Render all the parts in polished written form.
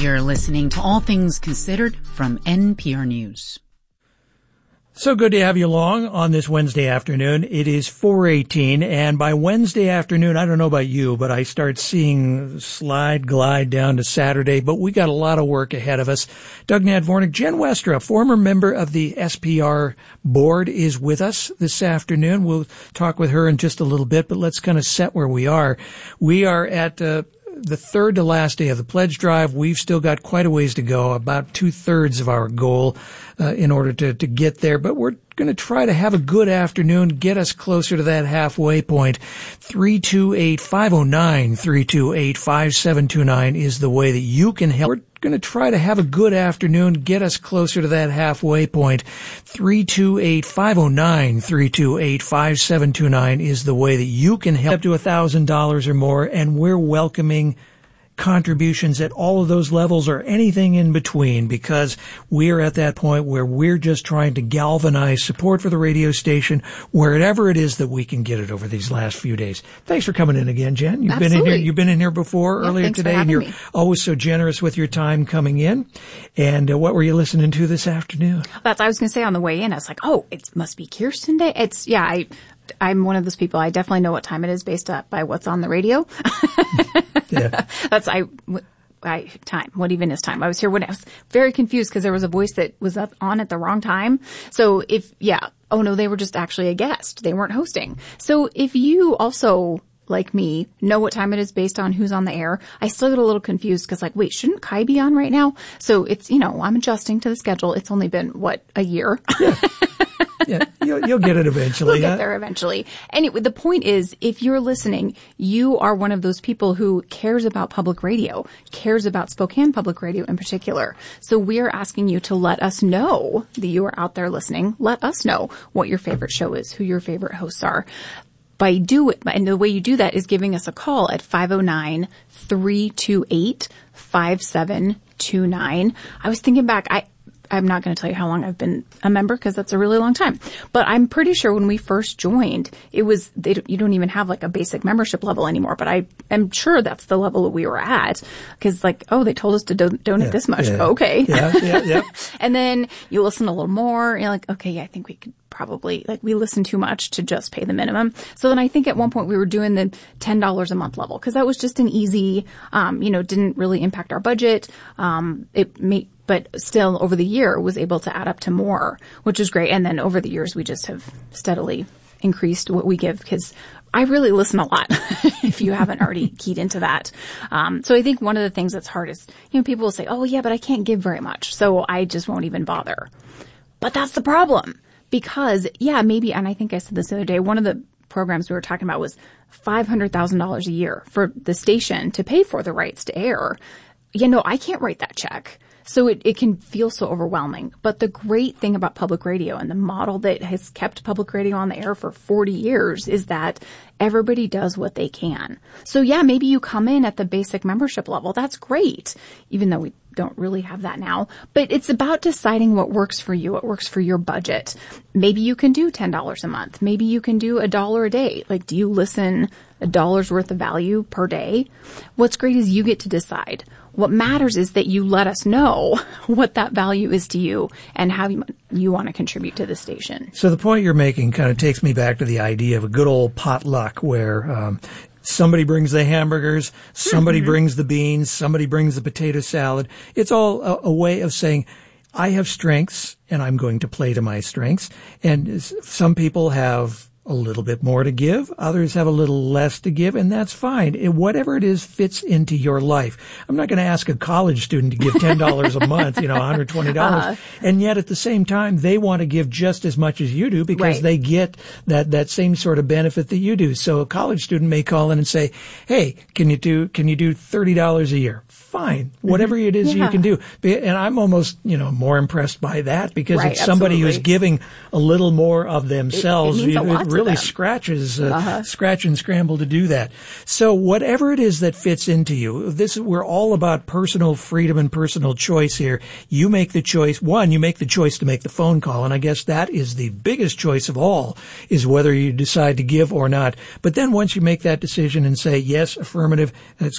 You're listening to All Things Considered from NPR News. So good to have you along on this Wednesday afternoon. It is 4:18, and by Wednesday afternoon, I don't know about you, but I start seeing glide down to Saturday, but we got a lot of work ahead of us. Doug Nadvornik, Jen Westrup, former member of the SPR board, is with us this afternoon. We'll talk with her in just a little bit, but let's kind of set where we are. We are at the third to last day of the pledge drive. We've still got quite a ways to go, about 2/3 of our goal in order to get there. But we're going to try to have a good afternoon, get us closer to that halfway point. 328-509, 328-5729 is the way that you can help. We're going to try to have a good afternoon, get us closer to that halfway point. 328-509, 328-5729 is the way that you can help up to $1,000 or more, and we're welcoming contributions at all of those levels or anything in between, because we're at that point where we're just trying to galvanize support for the radio station wherever it is that we can get it over these last few days. Thanks for coming in again, Jen. You've been in here before earlier today, and you're always so generous with your time coming in. And what were you listening to this afternoon? I was going to say on the way in, I was like, oh, it must be Kirsten Day. I'm one of those people. I definitely know what time it is based by what's on the radio. Yeah. Time. What even is time? I was here when I was very confused because there was a voice that was up on at the wrong time. So oh no, they were just actually a guest. They weren't hosting. So if you also, like me, know what time it is based on who's on the air, I still get a little confused because wait, shouldn't Kai be on right now? So it's, I'm adjusting to the schedule. It's only been, a year? Yeah. Yeah, you'll get it eventually. We'll get there eventually. Anyway, the point is, if you're listening, you are one of those people who cares about public radio, cares about Spokane Public Radio in particular. So we are asking you to let us know that you are out there listening. Let us know what your favorite show is, who your favorite hosts are. And the way you do that is giving us a call at 509-328-5729. I was thinking back, I'm not going to tell you how long I've been a member because that's a really long time. But I'm pretty sure when we first joined, you don't even have a basic membership level anymore. But I am sure that's the level that we were at because they told us to donate this much. Yeah. Okay. Yeah. And then you listen a little more. And you're like, okay, I think we could probably, we listen too much to just pay the minimum. So then I think at one point we were doing the $10 a month level because that was just an easy, didn't really impact our budget. But still over the year was able to add up to more, which is great. And then over the years, we just have steadily increased what we give because I really listen a lot if you haven't already keyed into that. So I think one of the things that's hard is, people will say, oh yeah, but I can't give very much. So I just won't even bother. But that's the problem because maybe, and I think I said this the other day, one of the programs we were talking about was $500,000 a year for the station to pay for the rights to air. I can't write that check. So it can feel so overwhelming. But the great thing about public radio and the model that has kept public radio on the air for 40 years is that everybody does what they can. So maybe you come in at the basic membership level. That's great, even though we don't really have that now. But it's about deciding what works for you, what works for your budget. Maybe you can do $10 a month. Maybe you can do $1 a day. Do you listen $1 worth of value per day? What's great is you get to decide. What matters is that you let us know what that value is to you and how you want to contribute to the station. So the point you're making kind of takes me back to the idea of a good old potluck where somebody brings the hamburgers, somebody brings the beans, somebody brings the potato salad. It's all a way of saying, I have strengths and I'm going to play to my strengths. And some people have a little bit more to give. Others have a little less to give, and that's fine. Whatever it is fits into your life. I'm not going to ask a college student to give $10 a month, $120. And yet at the same time, they want to give just as much as you do because they get that same sort of benefit that you do. So a college student may call in and say, hey, can you do $30 a year? Fine. Whatever it is you can do. And I'm almost, more impressed by that because it's somebody who's giving a little more of themselves. It means a lot to really scratch and scramble to do that. So whatever it is that fits into you, we're all about personal freedom and personal choice here. You make the choice. One, you make the choice to make the phone call, and I guess that is the biggest choice of all, is whether you decide to give or not. But then once you make that decision and say yes, affirmative,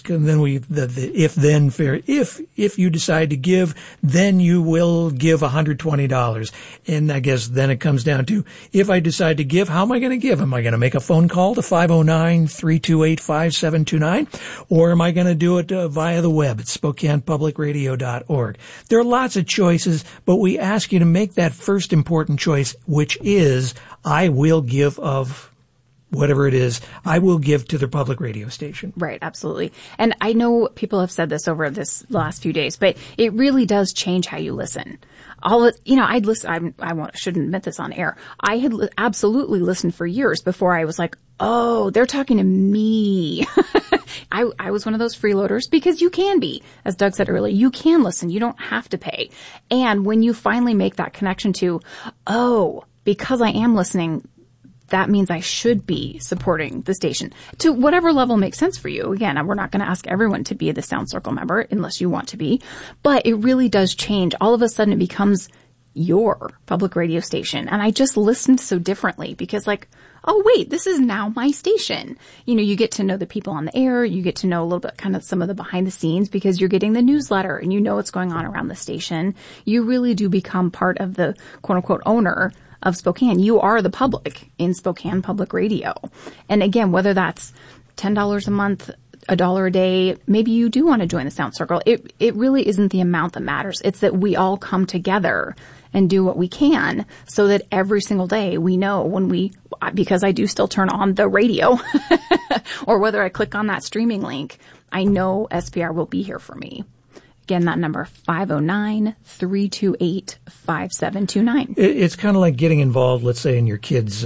if you decide to give, then you will give $120. And I guess then it comes down to, if I decide to give, how am I going to give? Am I going to make a phone call to 509-328-5729? Or am I going to do it via the web at SpokanePublicRadio.org? There are lots of choices, but we ask you to make that first important choice, which is, I will give of whatever it is, I will give to the public radio station. Right, absolutely. And I know people have said this over this last few days, but it really does change how you listen. I'd listen, shouldn't admit this on air. I had absolutely listened for years before I was like, oh, they're talking to me. I was one of those freeloaders, because you can be, as Doug said earlier, you can listen. You don't have to pay. And when you finally make that connection to, oh, because I am listening, that means I should be supporting the station to whatever level makes sense for you. Again, we're not going to ask everyone to be the Sound Circle member unless you want to be, but it really does change. All of a sudden it becomes your public radio station. And I just listened so differently, because oh wait, this is now my station. You get to know the people on the air. You get to know a little bit kind of some of the behind the scenes, because you're getting the newsletter and you know what's going on around the station. You really do become part of the quote unquote owner of Spokane. You are the public in Spokane Public Radio. And again, whether that's $10 a month, $1 a day, maybe you do want to join the Sound Circle. It really isn't the amount that matters. It's that we all come together and do what we can, so that every single day we know because I do still turn on the radio or whether I click on that streaming link, I know SPR will be here for me. Again, that number, 509-328-5729. It's kind of like getting involved, let's say, in your kids'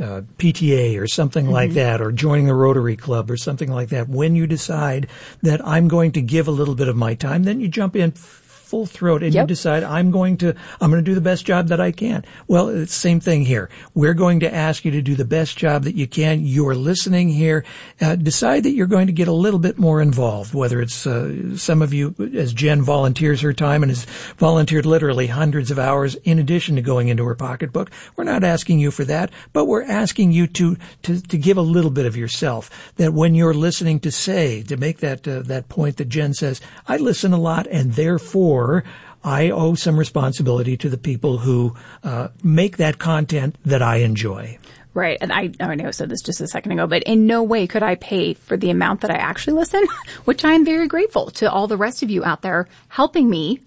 PTA or something like that, or joining the Rotary Club or something like that. When you decide that I'm going to give a little bit of my time, then you jump in full throat and you decide I'm going to do the best job that I can. Well, it's the same thing here. We're going to ask you to do the best job that you can. You're listening here. Decide that you're going to get a little bit more involved, whether it's some of you, as Jen volunteers her time and has volunteered literally hundreds of hours in addition to going into her pocketbook. We're not asking you for that, but we're asking you to give a little bit of yourself, that when you're listening to make that point that Jen says, I listen a lot and therefore I owe some responsibility to the people who make that content that I enjoy. Right. And I know I said this just a second ago, but in no way could I pay for the amount that I actually listen, which I am very grateful to all the rest of you out there helping me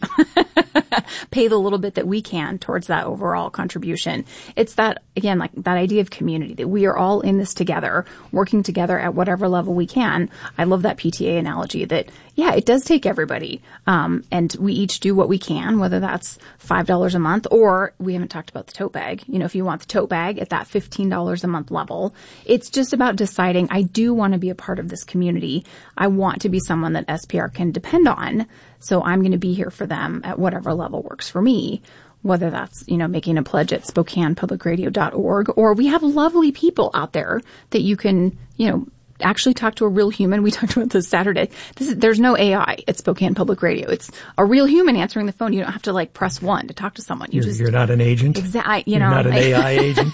pay the little bit that we can towards that overall contribution. It's that, again, like that idea of community, that we are all in this together, working together at whatever level we can. I love that PTA analogy that, yeah, it does take everybody. And we each do what we can, whether that's $5 a month, or we haven't talked about the tote bag. If you want the tote bag at that $15 a month level, it's just about deciding, I do want to be a part of this community. I want to be someone that SPR can depend on. So I'm going to be here for them at whatever level works for me. Whether that's, making a pledge at SpokanePublicRadio.org, or we have lovely people out there that you can, actually talk to a real human. We talked about this Saturday. There's no AI at Spokane Public Radio. It's a real human answering the phone. You don't have to press 1 to talk to someone. You're not an agent. Exactly. You're not an AI agent.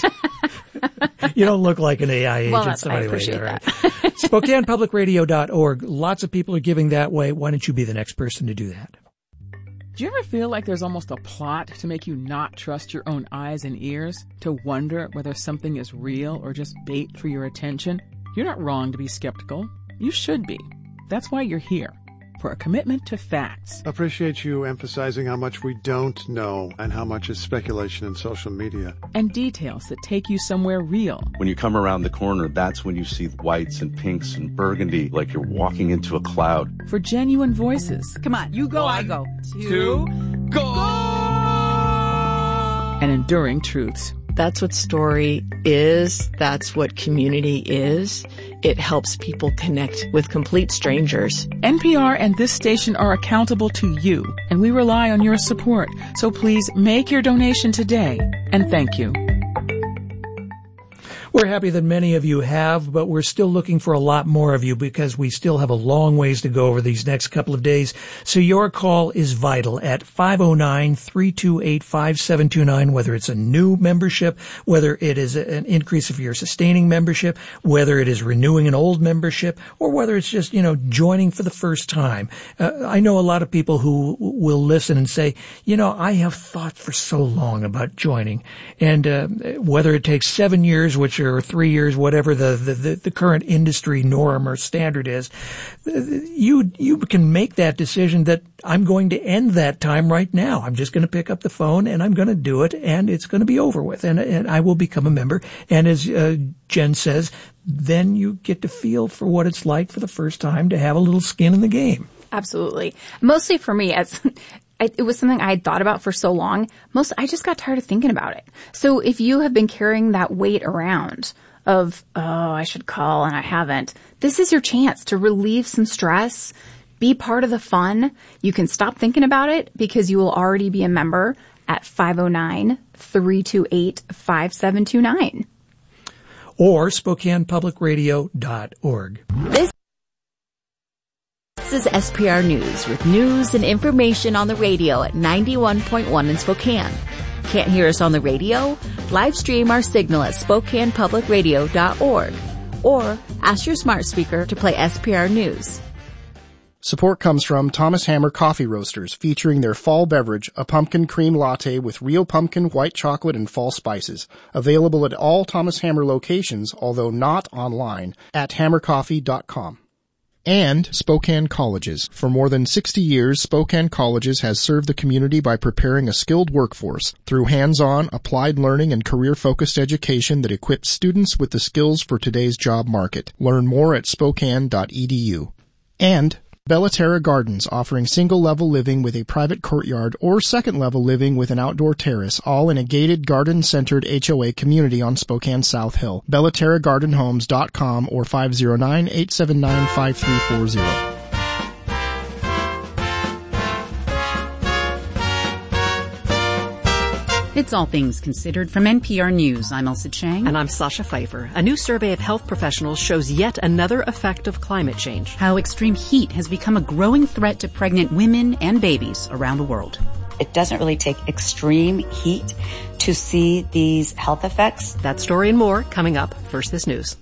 You don't look like an AI agent. Well, so I anyway, appreciate right. that. SpokanePublicRadio.org. Lots of people are giving that way. Why don't you be the next person to do that? Do you ever feel like there's almost a plot to make you not trust your own eyes and ears? To wonder whether something is real or just bait for your attention? You're not wrong to be skeptical. You should be. That's why you're here. For a commitment to facts. Appreciate you emphasizing how much we don't know and how much is speculation in social media. And details that take you somewhere real. When you come around the corner, that's when you see whites and pinks and burgundy, like you're walking into a cloud. For genuine voices. Come on, you go, 1, I go. 2, go! And enduring truths. That's what story is. That's what community is. It helps people connect with complete strangers. NPR and this station are accountable to you, and we rely on your support. So please make your donation today, and thank you. We're happy that many of you have, but we're still looking for a lot more of you because we still have a long ways to go over these next couple of days. So your call is vital at 509-328-5729, whether it's a new membership, whether it is an increase of your sustaining membership, whether it is renewing an old membership, or whether it's just, joining for the first time. I know a lot of people who will listen and say, I have thought for so long about joining. And whether it takes 7 years, or 3 years, whatever the current industry norm or standard is, you can make that decision that I'm going to end that time right now. I'm just going to pick up the phone and I'm going to do it, and it's going to be over with, and I will become a member. And as Jen says, then you get to feel for what it's like for the first time to have a little skin in the game. Absolutely. Mostly for me, it was something I had thought about for so long. I just got tired of thinking about it. So if you have been carrying that weight around of, I should call and I haven't, this is your chance to relieve some stress, be part of the fun. You can stop thinking about it because you will already be a member at 509-328-5729. Or SpokanePublicRadio.org. This is SPR News with news and information on the radio at 91.1 in Spokane. Can't hear us on the radio? Live stream our signal at SpokanePublicRadio.org. Or ask your smart speaker to play SPR News. Support comes from Thomas Hammer Coffee Roasters, featuring their fall beverage, a pumpkin cream latte with real pumpkin, white chocolate, and fall spices. Available at all Thomas Hammer locations, although not online, at hammercoffee.com. And Spokane Colleges. For more than 60 years, Spokane Colleges has served the community by preparing a skilled workforce through hands-on, applied learning, and career-focused education that equips students with the skills for today's job market. Learn more at spokane.edu. And Bellaterra Gardens, offering single-level living with a private courtyard or second-level living with an outdoor terrace, all in a gated, garden-centered HOA community on Spokane South Hill. BellaterraGardenHomes.com or 509-879-5340. It's All Things Considered from NPR News. I'm Elsa Chang. And I'm Sasha Pfeiffer. A new survey of health professionals shows yet another effect of climate change. How extreme heat has become a growing threat to pregnant women and babies around the world. It doesn't really take extreme heat to see these health effects. That story and more coming up. First, this news.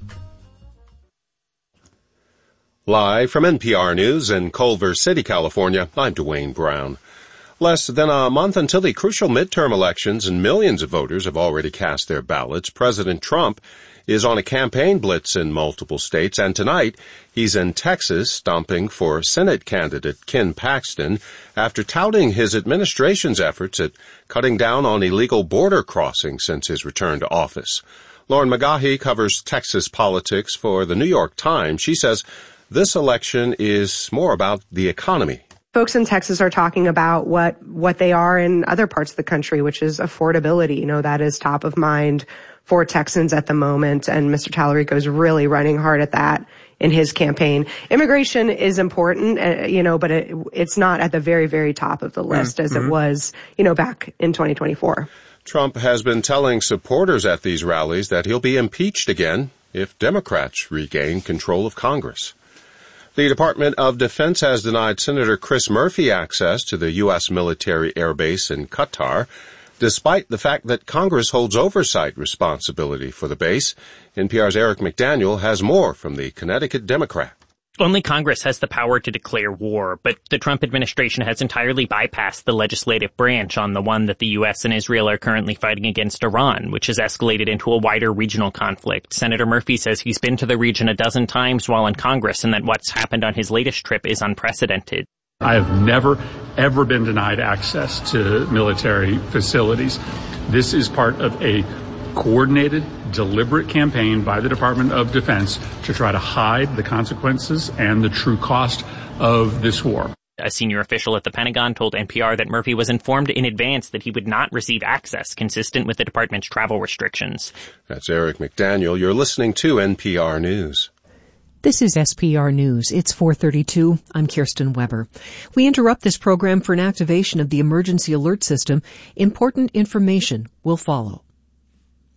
Live from NPR News in Culver City, California, I'm Dwayne Brown. Less than a month until the crucial midterm elections, and millions of voters have already cast their ballots. President Trump is on a campaign blitz in multiple states, and tonight he's in Texas stomping for Senate candidate Ken Paxton after touting his administration's efforts at cutting down on illegal border crossings since his return to office. Lauren McGaughy covers Texas politics for the New York Times. She says this election is more about the economy. Folks in Texas are talking about what they are in other parts of the country, which is affordability. That is top of mind for Texans at the moment. And Mr. Tallarico is really running hard at that in his campaign. Immigration is important, but it's not at the very, very top of the list as it was, back in 2024. Trump has been telling supporters at these rallies that he'll be impeached again if Democrats regain control of Congress. The Department of Defense has denied Senator Chris Murphy access to the U.S. military air base in Qatar, despite the fact that Congress holds oversight responsibility for the base. NPR's Eric McDaniel has more from the Connecticut Democrat. Only Congress has the power to declare war, but the Trump administration has entirely bypassed the legislative branch on the one that the U.S. and Israel are currently fighting against Iran, which has escalated into a wider regional conflict. Senator Murphy says he's been to the region a dozen times while in Congress and that what's happened on his latest trip is unprecedented. I have never, ever been denied access to military facilities. This is part of a coordinated, deliberate campaign by the Department of Defense to try to hide the consequences and the true cost of this war. A senior official at the Pentagon told NPR that Murphy was informed in advance that he would not receive access consistent with the department's travel restrictions. That's Eric McDaniel. You're listening to NPR News. This is SPR News. It's 4:32. I'm Kirsten Weber. We interrupt this program for an activation of the emergency alert system. Important information will follow.